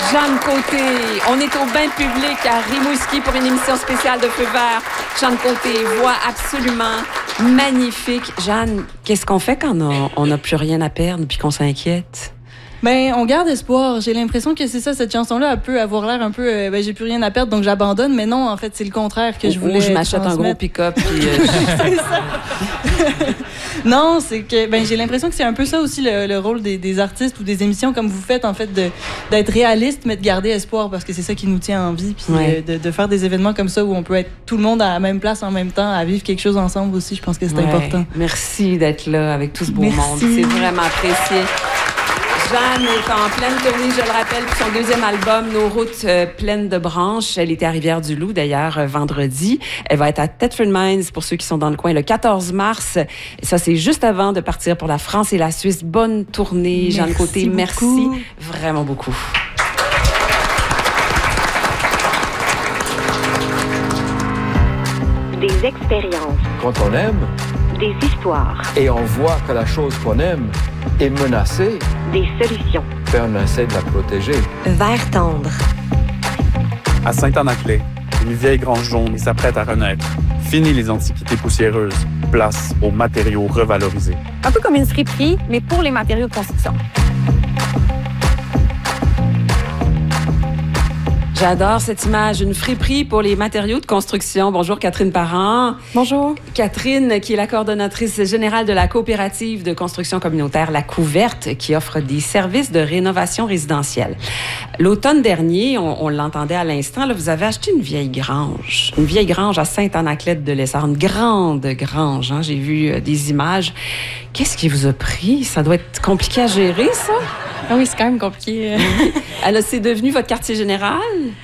Jeanne Côté, on est au bain public à Rimouski pour une émission spéciale de Feu vert. Jeanne Côté, voix absolument magnifique. Jeanne, qu'est-ce qu'on fait quand on n'a plus rien à perdre puis qu'on s'inquiète? Ben, on garde espoir. J'ai l'impression que c'est ça, cette chanson-là, elle peut avoir l'air un peu, j'ai plus rien à perdre, donc j'abandonne. Mais non, en fait, c'est le contraire que je voulais. Ou je m'achète un gros pick-up. Puis, c'est ça. Non, c'est que, j'ai l'impression que c'est un peu ça aussi le rôle des artistes ou des émissions comme vous faites, en fait, d'être réaliste, mais de garder espoir, parce que c'est ça qui nous tient en vie. Puis de faire des événements comme ça où on peut être tout le monde à la même place en même temps, à vivre quelque chose ensemble aussi, je pense que c'est important. Merci d'être là avec tout ce beau monde. C'est vraiment apprécié. Jeanne est en pleine tournée, je le rappelle, pour son deuxième album, Nos routes pleines de branches. Elle était à Rivière-du-Loup, d'ailleurs, vendredi. Elle va être à Thetford Mines, pour ceux qui sont dans le coin, le 14 mars. Et ça, c'est juste avant de partir pour la France et la Suisse. Bonne tournée, Jeanne Côté. Merci vraiment beaucoup. Des expériences. Quand on aime, des histoires. Et on voit que la chose qu'on aime est menacée. Des solutions. On essaie de la protéger. Vert tendre. À Saint-Anaclet, une vieille grange jaune s'apprête à renaître. Fini les antiquités poussiéreuses. Place aux matériaux revalorisés. Un peu comme une friperie, mais pour les matériaux de construction. J'adore cette image, une friperie pour les matériaux de construction. Bonjour Catherine Parent. Bonjour. Catherine, qui est la coordonnatrice générale de la coopérative de construction communautaire La Couverte, qui offre des services de rénovation résidentielle. L'automne dernier, on l'entendait à l'instant, là, vous avez acheté une vieille grange à Saint-Anaclet-de-Lessard, une grande grange. Hein, j'ai vu des images. Qu'est-ce qui vous a pris? Ça doit être compliqué à gérer, ça? Ah oui, c'est quand même compliqué. Alors, c'est devenu votre quartier général?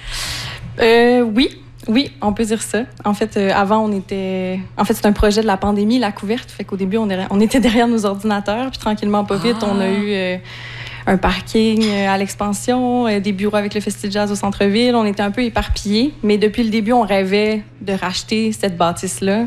Oui, on peut dire ça. En fait, avant, c'est un projet de la pandémie, La Couverte. Fait qu'au début, on était derrière nos ordinateurs, puis tranquillement, pas vite, on a eu un parking à l'expansion, des bureaux avec le Festival Jazz au centre-ville. On était un peu éparpillés, mais depuis le début, on rêvait de racheter cette bâtisse-là,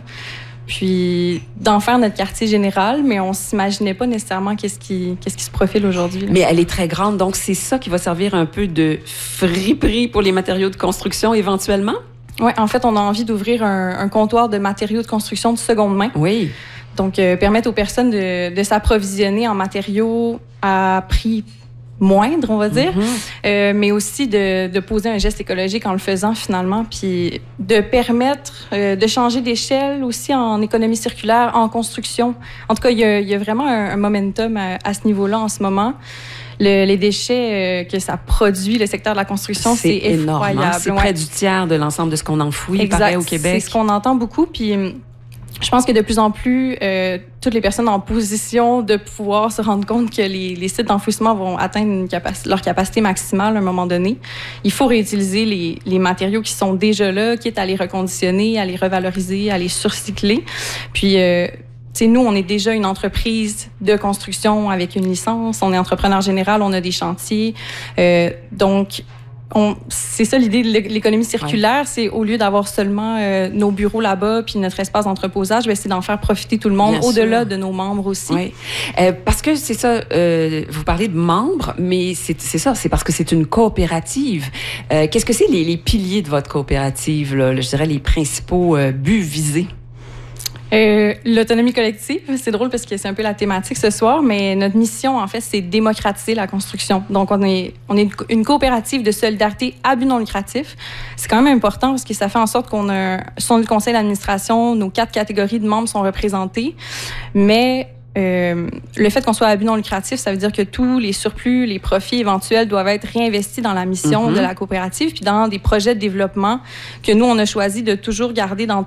puis d'en faire notre quartier général, mais on s'imaginait pas nécessairement qu'est-ce qui se profile aujourd'hui. Là. Mais elle est très grande, donc c'est ça qui va servir un peu de friperie pour les matériaux de construction éventuellement? Oui, en fait, on a envie d'ouvrir un comptoir de matériaux de construction de seconde main. Oui. Donc, permettre aux personnes de s'approvisionner en matériaux à prix moindre, on va dire, mais aussi de poser un geste écologique en le faisant finalement, puis de permettre de changer d'échelle aussi en économie circulaire, en construction. En tout cas, il y a vraiment un momentum à ce niveau-là en ce moment. Les déchets que ça produit, le secteur de la construction, c'est effroyable. Énorme. C'est près du tiers de l'ensemble de ce qu'on enfouit, il paraît, au Québec. C'est ce qu'on entend beaucoup, puis je pense que de plus en plus, toutes les personnes en position de pouvoir se rendre compte que les sites d'enfouissement vont atteindre leur capacité maximale à un moment donné. Il faut réutiliser les matériaux qui sont déjà là, quitte à les reconditionner, à les revaloriser, à les surcycler. Puis, nous, on est déjà une entreprise de construction avec une licence. On est entrepreneur général, on a des chantiers. Donc, c'est ça l'idée de l'économie circulaire, c'est au lieu d'avoir seulement nos bureaux là-bas puis notre espace d'entreposage, c'est d'en faire profiter tout le monde, au-delà de nos membres aussi. Oui, parce que c'est ça, vous parlez de membres, mais c'est ça, c'est parce que c'est une coopérative. Qu'est-ce que c'est les piliers de votre coopérative, là, je dirais les principaux buts visés? L'autonomie collective, c'est drôle parce que c'est un peu la thématique ce soir, mais notre mission, en fait, c'est démocratiser la construction. Donc, on est une coopérative de solidarité à but non lucratif. C'est quand même important parce que ça fait en sorte qu'on a, sur le conseil d'administration, nos 4 catégories de membres sont représentées, mais le fait qu'on soit à but non lucratif, ça veut dire que tous les surplus, les profits éventuels doivent être réinvestis dans la mission de la coopérative puis dans des projets de développement que nous, on a choisi de toujours garder dans